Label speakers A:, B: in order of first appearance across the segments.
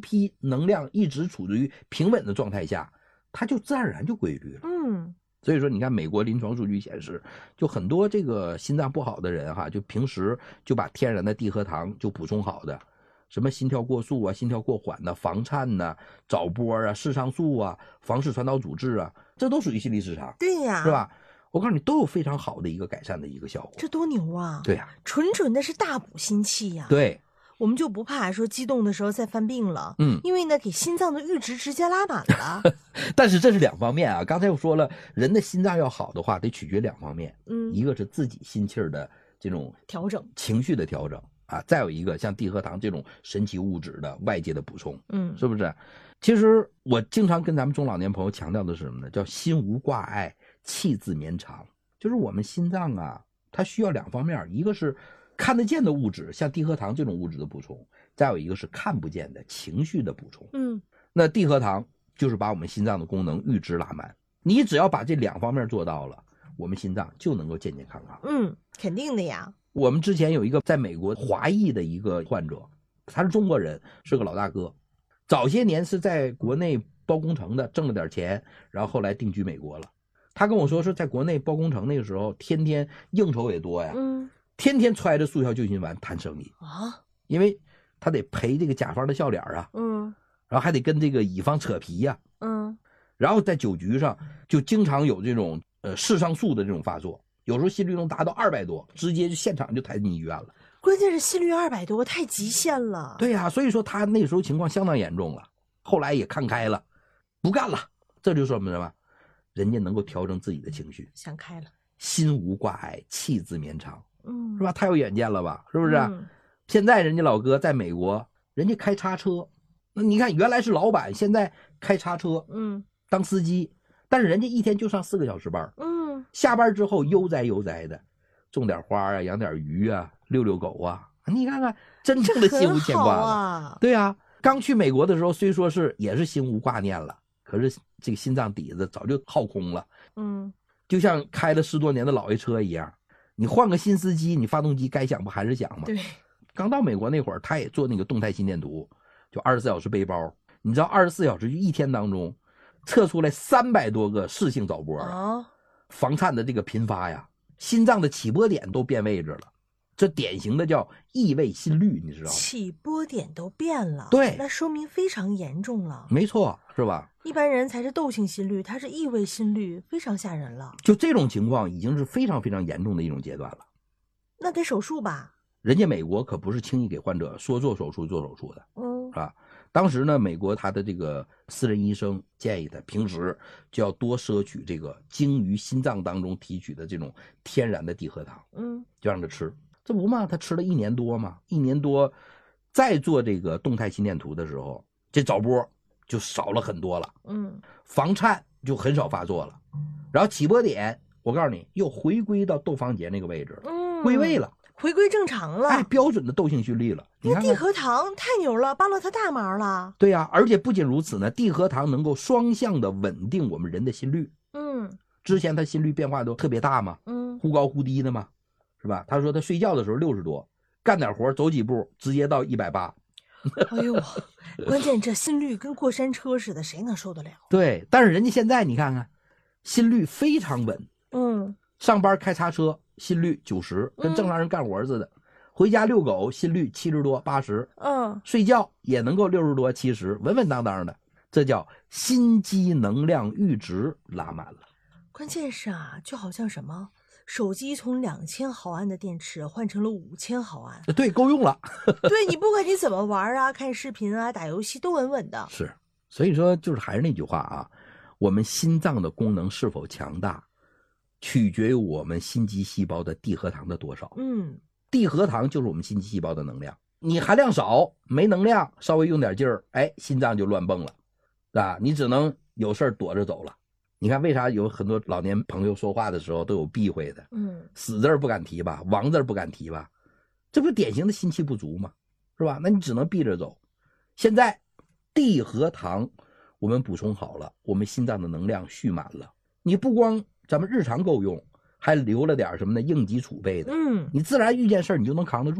A: 批能量一直处于平稳的状态下，它就自然而然就规律了。所以说你看美国临床数据显示，就很多这个心脏不好的人哈，就平时就把天然的地核糖就补充好的，什么心跳过速啊、心跳过缓的、房颤呐、早波啊、视上素啊、房室传导阻滞啊，这都属于心律失常。
B: 对呀，
A: 是吧？我告诉你，都有非常好的一个改善的一个效果。
B: 这多牛啊！
A: 对呀，
B: 纯纯的是大补心气呀。
A: 对，
B: 我们就不怕说激动的时候再犯病了。因为呢，给心脏的阈值直接拉满了。
A: 但是这是两方面啊。刚才我说了，人的心脏要好的话，得取决两方面。一个是自己心气儿的这种
B: 调整，
A: 情绪的调整啊，再有一个像地核糖这种神奇物质的外界的补充。是不是？其实我经常跟咱们中老年朋友强调的是什么呢？叫心无挂碍，气自绵长。就是我们心脏啊，它需要两方面，一个是看得见的物质，像地核糖这种物质的补充，再有一个是看不见的情绪的补充。那地核糖就是把我们心脏的功能阈值拉满，你只要把这两方面做到了，我们心脏就能够健健康康。
B: 肯定的呀。
A: 我们之前有一个在美国华裔的一个患者，他是中国人，是个老大哥，早些年是在国内包工程的，挣了点钱，然后后来定居美国了。他跟我说是在国内包工程那个时候，天天应酬也多呀，天天揣着速效救心丸谈生意啊，因为他得赔这个甲方的笑脸啊，然后还得跟这个乙方扯皮呀，然后在酒局上就经常有这种视上素的这种发作，有时候心率能达到200多，直接就现场就抬进医院了。
B: 关键是心率200多，太极限了。
A: 对呀，所以说他那时候情况相当严重了，后来也看开了，不干了。这就说明什么？人家能够调整自己的情绪，
B: 想开了，
A: 心无挂碍，气自绵长，是吧？太有远见了吧？是不是？现在人家老哥在美国，人家开叉车，那你看原来是老板，现在开叉车，当司机，但是人家一天就上4个小时班，下班之后悠哉悠哉的，种点花啊，养点鱼啊，遛遛狗啊，你看看真正的心无牵挂了。对啊，刚去美国的时候，虽说是也是心无挂念了。可是这个心脏底子早就耗空了，就像开了10多年的老爷车一样，你换个新司机，你发动机该响不还是响吗？
B: 对。
A: 刚到美国那会儿，他也做那个动态心电图，就24小时背包，你知道24小时就一天当中测出来300多个室性早波啊，房颤的这个频发呀，心脏的起波点都变位置了。这典型的叫异位心律，你知道吗？
B: 起波点都变了，
A: 对，
B: 那说明非常严重了。
A: 没错，是吧？
B: 一般人才是窦性心律，他是异位心律，非常吓人了。
A: 就这种情况已经是非常非常严重的一种阶段了。
B: 那得手术吧？
A: 人家美国可不是轻易给患者说做手术做手术的，是吧？当时呢，美国他的这个私人医生建议他平时就要多摄取这个精于心脏当中提取的这种天然的地核糖，就让他吃。这不嘛，他吃了1年多嘛，1年多，再做这个动态心电图的时候，这早波就少了很多了，房颤就很少发作了，然后起波点，我告诉你又回归到窦房结那个位置了，归位了，
B: 回归正常了，
A: 标准的窦性心律了。
B: 那地核糖太牛了，帮了他大忙了。
A: 对呀，而且不仅如此呢，地核糖能够双向的稳定我们人的心率。之前他心率变化都特别大嘛，忽高忽低的嘛。是吧？他说他睡觉的时候60多，干点活走几步直接到180。
B: 哎呦，关键这心率跟过山车似的，谁能受得了？
A: 对，但是人家现在你看看，心率非常稳。上班开叉车心率90，跟正常人干活似的。回家遛狗心率70多80。睡觉也能够60多70，稳稳当当的。这叫心肌能量阈值拉满了。
B: 关键是啊，就好像什么？手机从2000毫安的电池换成了5000毫安，
A: 对，够用了。
B: 对，你不管你怎么玩啊，看视频啊，打游戏都稳稳的。
A: 是，所以说就是还是那句话啊，我们心脏的功能是否强大，取决于我们心肌细胞的地核糖的多少。地核糖就是我们心肌细胞的能量，你含量少，没能量，稍微用点劲儿，心脏就乱蹦了，是吧？你只能有事躲着走了。你看为啥有很多老年朋友说话的时候都有避讳的，死字不敢提吧，亡字不敢提吧，这不典型的心气不足吗？是吧？那你只能避着走。现在地核糖我们补充好了，我们心脏的能量蓄满了，你不光咱们日常够用，还留了点什么呢？应急储备的。你自然遇见事儿你就能扛得住啊。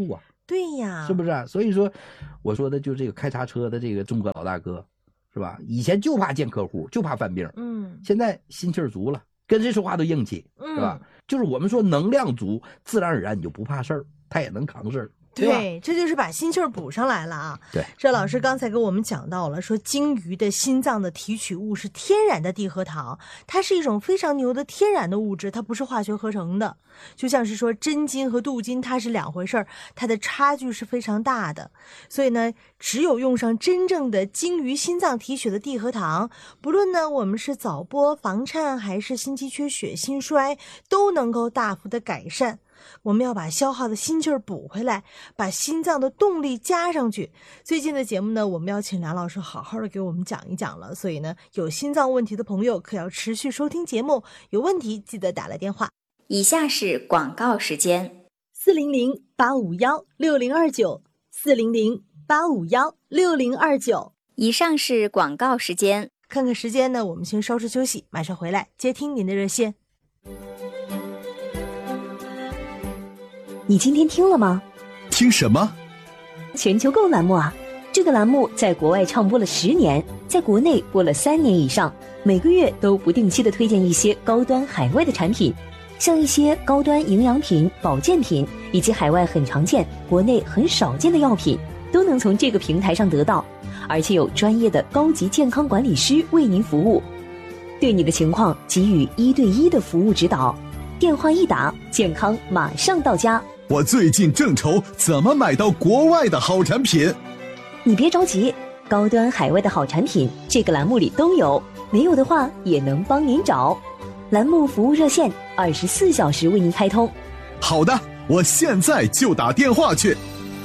B: 对呀，
A: 是不是？所以说，我说的就这个开茶车的这个中国老大哥，是吧？以前就怕见客户，就怕犯病，现在心气儿足了，跟谁说话都硬气，是吧？就是我们说能量足，自然而然你就不怕事儿，他也能扛事儿。
B: 对，这就是把心气儿补上来了啊！
A: 对，
B: 这老师刚才跟我们讲到了，说鲸鱼的心脏的提取物是天然的地核糖，它是一种非常牛的天然的物质，它不是化学合成的。就像是说真金和镀金它是两回事儿，它的差距是非常大的。所以呢，只有用上真正的鲸鱼心脏提取的地核糖，不论呢我们是早剥、房颤还是心肌缺血、心衰，都能够大幅的改善。我们要把消耗的心气儿补回来，把心脏的动力加上去。最近的节目呢，我们要请梁老师好好的给我们讲一讲了。所以呢，有心脏问题的朋友可要持续收听节目，有问题记得打来电话。
C: 以下是广告时间
B: ：400-851-6029，400-851-6029。
C: 以上是广告时间。
B: 看看时间呢，我们先稍事休息，马上回来接听您的热线。
D: 你今天听了吗？
E: 听什么？
D: 全球购栏目啊！这个栏目在国外唱播了10年，在国内播了3年以上，每个月都不定期的推荐一些高端海外的产品，像一些高端营养品、保健品，以及海外很常见、国内很少见的药品，都能从这个平台上得到，而且有专业的高级健康管理师为您服务，对你的情况给予1对1的服务指导。电话一打，健康马上到家。
E: 我最近正愁怎么买到国外的好产品。
D: 你别着急，高端海外的好产品这个栏目里都有，没有的话也能帮您找。栏目服务热线24小时为您开通。
E: 好的，我现在就打电话去。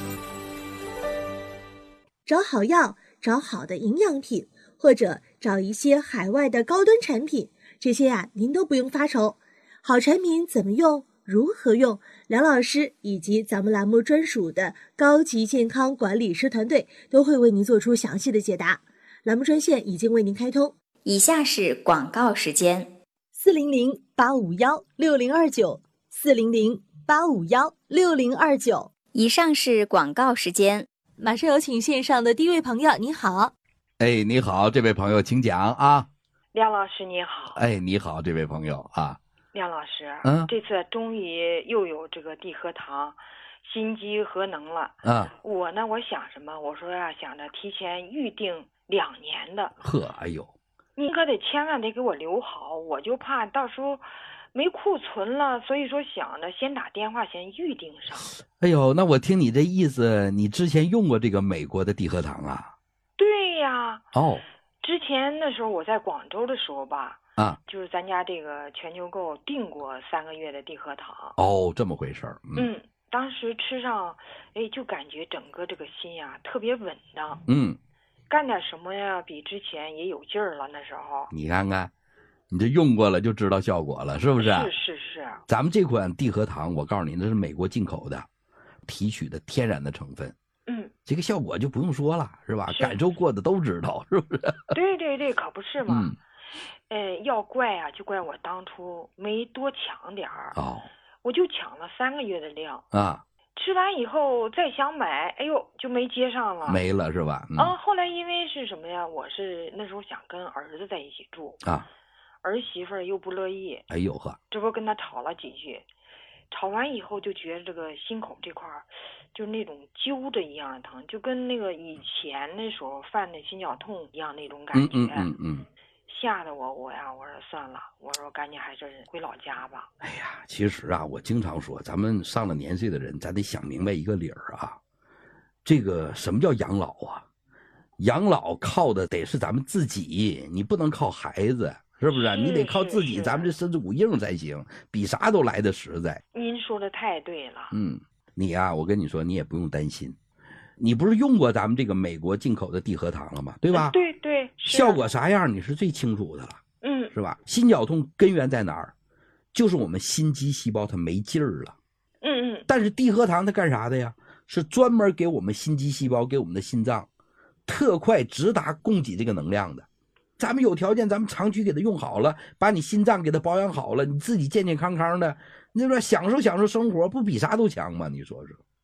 B: 找好药，找好的营养品，或者找一些海外的高端产品，这些呀您都不用发愁。好产品怎么用？如何用？梁老师以及咱们栏目专属的高级健康管理师团队都会为您做出详细的解答。栏目专线已经为您开通。
C: 以下是广告时间
B: ：400-851-6029，400-851-6029。
C: 以上是广告时间。
B: 马上有请线上的第一位朋友，你好。
A: 哎，你好，这位朋友请讲啊。
F: 梁老师你好。
A: 哎，你好，这位朋友啊。
F: 梁老师，这次终于又有这个地核糖心肌核能了。我想什么？我说呀，想着提前预定2年的。
A: 呵，哎呦，
F: 你可得千万得给我留好，我就怕到时候没库存了，所以说想着先打电话先预定上。
A: 哎呦，那我听你这意思，你之前用过这个美国的地核糖啊？
F: 对呀。
A: 哦。
F: 之前那时候我在广州的时候吧。就是咱家这个全球购订过3个月的地核糖。
A: 哦，这么回事儿。
F: 当时吃上，就感觉整个这个心呀特别稳当。干点什么呀，比之前也有劲儿了。那时候
A: 你看看，你这用过了就知道效果了，是不是？
F: 是。
A: 咱们这款地核糖，我告诉你，那是美国进口的，提取的天然的成分。这个效果就不用说了，是吧？感受过的都知道，是不是？
F: 对，可不是嘛。要怪啊，就怪我当初没多抢点儿。我就抢了3个月的量
A: 啊。
F: 吃完以后再想买，哎呦，就没接上了，
A: 没了是吧？
F: 后来因为是什么呀？我是那时候想跟儿子在一起住
A: 啊，
F: 儿媳妇儿又不乐意。
A: 哎呦呵，
F: 这不跟他吵了几句，吵完以后就觉得这个心口这块儿，就是那种揪着一样的疼，就跟那个以前那时候犯的心绞痛一样那种感觉。吓得我呀，我说算了，我说赶紧还是回老家吧。
A: 哎呀，其实啊，我经常说，咱们上了年岁的人，咱得想明白一个理儿啊。这个什么叫养老啊？养老靠的得是咱们自己，你不能靠孩子，是不是？你得靠自己，咱们这身子骨硬才行，比啥都来得实在。
F: 您说的太对了。
A: 你呀，我跟你说，你也不用担心。你不是用过咱们这个美国进口的地核糖了吗？对吧？
F: 对，
A: 效果啥样你是最清楚的了。是吧？心绞痛根源在哪儿？就是我们心肌细胞它没劲儿了。但是地核糖它干啥的呀？是专门给我们心肌细胞，给我们的心脏特快直达供给这个能量的。咱们有条件，咱们长期给它用好了，把你心脏给它保养好了，你自己健健康康的，那边享受生活，不比啥都强吗？你说说。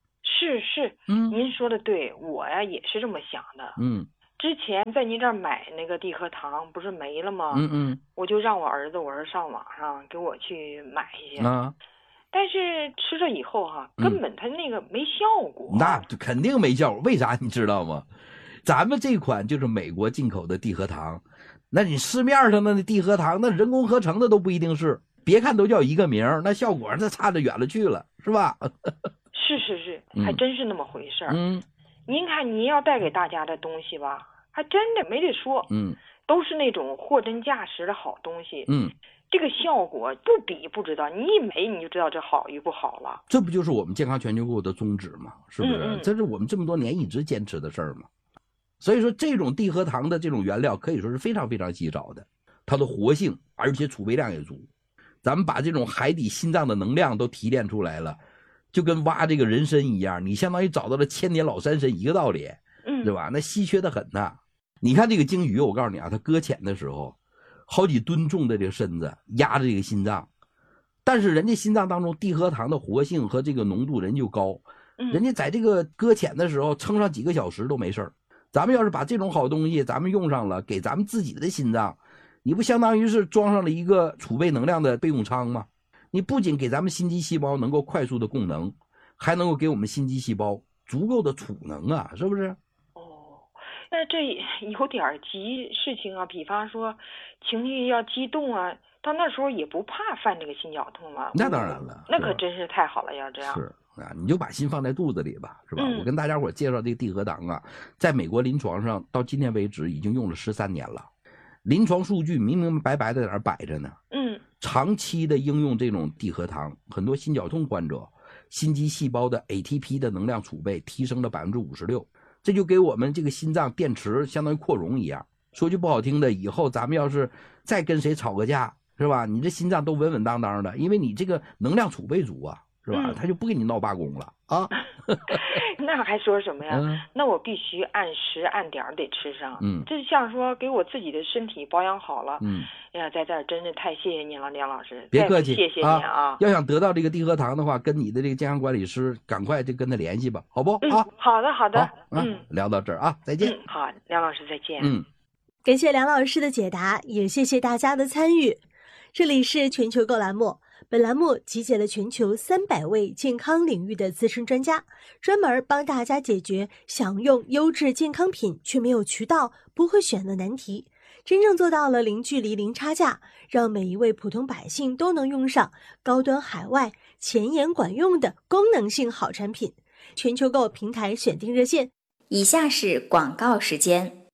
F: 是，您说的对，我呀也是这么想的。之前在您这儿买那个地核糖不是没了吗？我就让我儿子上网上给我去买一些。但是吃了以后根本它那个没效果。
A: 那肯定没效果，为啥你知道吗？咱们这款就是美国进口的地核糖，那你市面上的那地核糖，那人工合成的都不一定是，别看都叫一个名，那效果那差得远了去了，是吧？
F: 是，还真是那么回事儿。您看您要带给大家的东西吧，还真的没得说。都是那种货真价实的好东西。这个效果不比不知道，你一没你就知道这好与不好了。
A: 这不就是我们健康全球购的宗旨吗？是不是？这是我们这么多年一直坚持的事儿嘛。所以说这种地核糖的这种原料可以说是非常非常稀少的，它的活性而且储备量也足。咱们把这种海底心脏的能量都提炼出来了，就跟挖这个人参一样，你相当于找到了千年老山参一个道理，对吧？那稀缺的很呐。你看这个鲸鱼，我告诉你啊，它搁浅的时候好几吨重的这个身子压着这个心脏，但是人家心脏当中地核糖的活性和这个浓度人就高，人家在这个搁浅的时候撑上几个小时都没事儿。咱们要是把这种好东西咱们用上了，给咱们自己的心脏，你不相当于是装上了一个储备能量的备用舱吗？你不仅给咱们心肌细胞能够快速的供能，还能够给我们心肌细胞足够的储能啊，是不是？
F: 那这有点急事情啊，比方说情绪要激动啊，到那时候也不怕犯这个心绞痛吗？
A: 那当然了，
F: 那可真是太好了，要这样。
A: 是啊，你就把心放在肚子里吧，是吧？我跟大家伙介绍这个地核糖啊，在美国临床上到今天为止已经用了13年了，临床数据明明白白的在那儿摆着呢。长期的应用这种地核糖，很多心绞痛患者心肌细胞的 ATP 的能量储备提升了56%。这就给我们这个心脏电池相当于扩容一样。说句不好听的，以后咱们要是再跟谁吵个架，是吧？你这心脏都稳稳当当的，因为你这个能量储备足啊，是吧？他就不给你闹罢工了啊。
F: 那还说什么呀？那我必须按时按点得吃上。这像说给我自己的身体保养好了。哎呀，在这儿真是太谢谢您了，梁老师。
A: 别客气，
F: 谢谢您啊！
A: 要想得到这个地核糖的话，跟你的这个健康管理师赶快就跟他联系吧，好不？
F: 好的。
A: 聊到这儿啊，再见。
F: 好，梁老师再见。
B: 感谢梁老师的解答，也谢谢大家的参与。这里是全球购栏目，本栏目集结了全球300位健康领域的资深专家，专门帮大家解决想用优质健康品却没有渠道、不会选的难题，真正做到了零距离、零差价，让每一位普通百姓都能用上高端海外、前沿管用的功能性好产品。全球购平台选定热线：
C: 以下是广告时间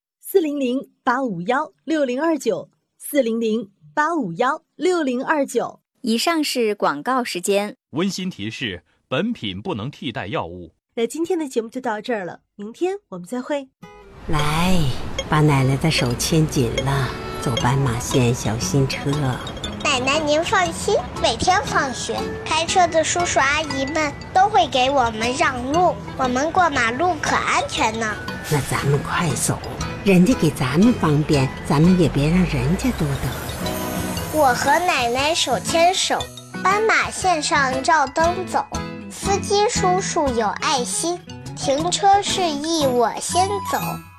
B: ，400-851-6029，400-851-6029。
C: 以上是广告时间。
G: 温馨提示：本品不能替代药物。
B: 那今天的节目就到这儿了，明天我们再会。
H: 来，把奶奶的手牵紧了，走斑马线小心车。
I: 奶奶您放心，每天放学开车的叔叔阿姨们都会给我们让路，我们过马路可安全呢。
H: 那咱们快走，人家给咱们方便，咱们也别让人家多等。
I: 我和奶奶手牵手，斑马线上照灯走，司机叔叔有爱心，停车示意我先走。